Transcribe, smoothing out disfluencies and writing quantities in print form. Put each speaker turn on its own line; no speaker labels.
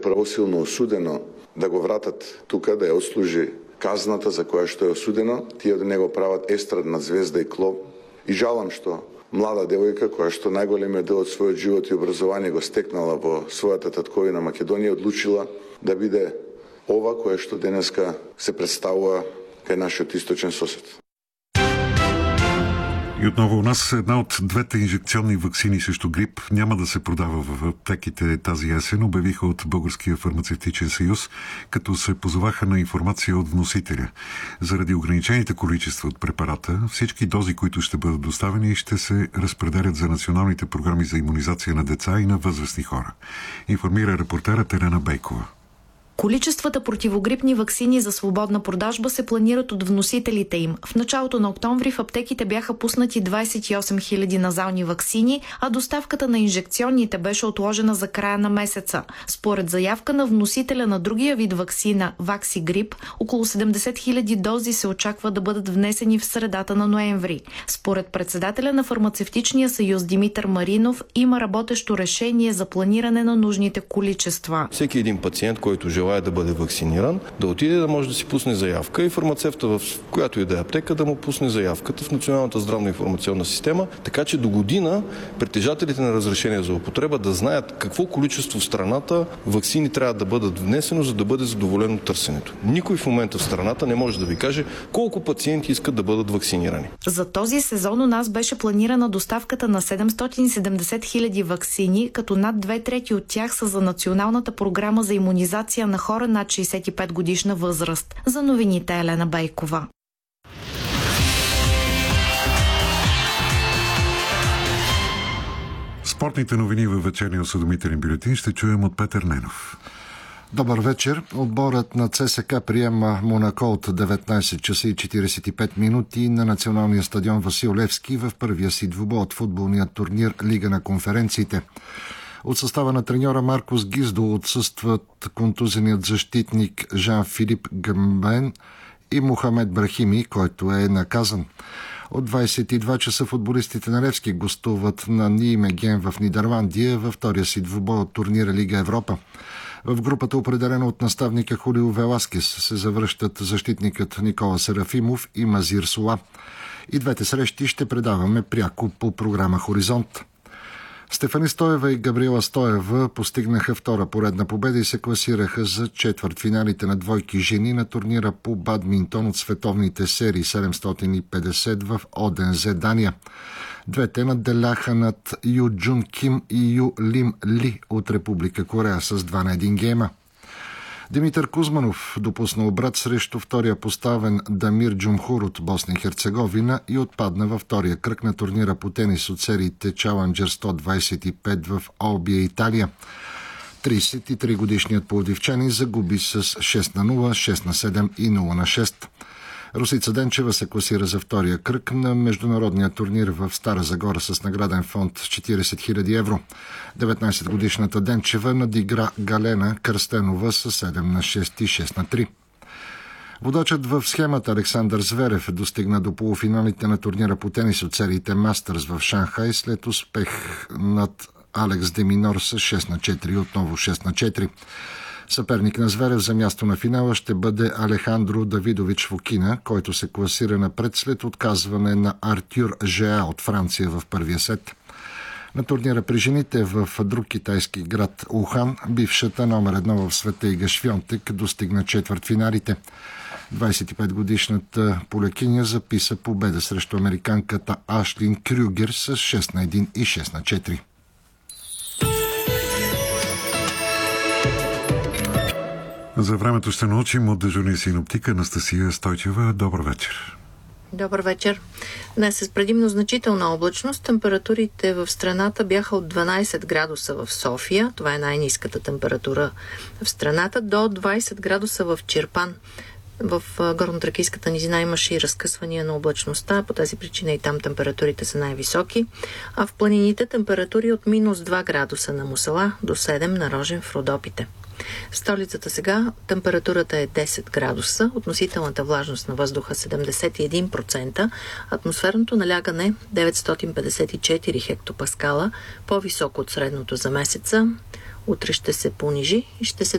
правосилно осудено, да го вратат тука, да ја отслужи казната за која што е осудено. Тие од него прават естрадна звезда и клоп. И жалам што млада девојка, која што најголемиот дел од својот живот и образование го стекнала во својата татковина Македонија, одлучила да биде ова кое што денеска се представува кај нашиот источен сосед.
И отново у нас една от двете инжекционни ваксини срещу грип няма да се продава в аптеките тази есен, обявиха от Българския фармацевтичен съюз, като се позоваха на информация от вносителя. Заради ограничените количества от препарата, всички дози, които ще бъдат доставени, ще се разпределят за националните програми за имунизация на деца и на възрастни хора. Информира репортерът Елена Бейкова.
Количествата противогрипни ваксини за свободна продажба се планират от вносителите им. В началото на октомври в аптеките бяха пуснати 28 000 назални ваксини, а доставката на инжекционните беше отложена за края на месеца. Според заявка на вносителя на другия вид ваксина Ваксигрип, около 70 000 дози се очаква да бъдат внесени в средата на ноември. Според председателя на Фармацевтичния съюз Димитър Маринов има работещо решение за планиране на нужните количества.
Всеки един пациент, който желае да бъде вакциниран, да отиде да може да си пусне заявка и фармацевта в която и да е аптека да му пусне заявката в Националната здравно-информационна система, така че до година притежателите на разрешение за употреба да знаят какво количество в страната ваксини трябва да бъдат внесено, за да бъде задоволено търсенето. Никой в момента в страната не може да ви каже колко пациенти искат да бъдат вакцинирани.
За този сезон у нас беше планирана доставката на 770 000 ваксини, като над 2/3 от тях са за Националната програма за имунизация на хора над 65 годишна възраст. За новините Елена Бейкова.
Спортните новини във вечерния осведомителен бюлетин ще чуем от Петър Ненов.
Добър вечер. Отборът на ЦСКА приема Монако от 19 часа и 45 минути на националния стадион Васил Левски в първия си двубой от футболния турнир Лига на конференциите. От състава на треньора Маркос Гиздо отсъстват контузеният защитник Жан-Филип Гъмбен и Мохамед Брахими, който е наказан. От 22 часа футболистите на Левски гостуват на Ниемеген в Нидерландия във втория си двубой от турнира Лига Европа. В групата, определена от наставника Хулио Веласкес, се завръщат защитникът Никола Серафимов и Мазир Сола. И двете срещи ще предаваме пряко по програма Хоризонт. Стефани Стоева и Габриела Стоева постигнаха втора поредна победа и се класираха за четвъртфиналите на двойки жени на турнира по бадминтон от световните серии 750 в Одензе, Дания. Двете надделяха над Ю Джун Ким и Ю Лим Ли от Република Корея с 2-1 гейма. Димитър Кузманов допусна обрат срещу втория поставен Дамир Джумхур от Босна и Херцеговина и отпадна във втория кръг на турнира по тенис от сериите Challenger 125 в Олбия, Италия. 33-годишният пловдивчанин загуби с 6-0, 6-7 и 0-6. Русица Денчева се класира за втория кръг на международния турнир в Стара Загора с награден фонд 40 000 евро. 19-годишната Денчева надигра Галена Кръстенова с 7-6 и 6-3. Водачът в схемата Александър Зверев достигна до полуфиналите на турнира по тенис от сериите Мастърс в Шанхай след успех над Алекс Деминор с 6-4 и отново 6-4. Съперник на Зверев за място на финала ще бъде Алехандро Давидович Фокина, който се класира напред след отказване на Артюр Жеа от Франция в първия сет. На турнира при жените в друг китайски град Ухан, бившата номер 1 в света Ига Швионтек достигна четвъртфиналите. 25-годишната полякиня записа победа срещу американката Ашлин Крюгер с 6-1 и 6-4.
За времето ще научим от дежурния синоптик Анастасия Стойчева. Добър вечер.
Добър вечер. Днес с предимно значителна облачност температурите в страната бяха от 12 градуса в София. Това е най-ниската температура в страната. До 20 градуса в Чирпан. В Горнотракийската низина имаше и разкъсвания на облачността. По тази причина и там температурите са най-високи. А в планините температури от минус 2 градуса на Мусала до 7 на Рожен в Родопите. В столицата сега температурата е 10 градуса, относителната влажност на въздуха 71%, атмосферното налягане 954 хектопаскала, по-високо от средното за месеца. Утре ще се понижи и ще се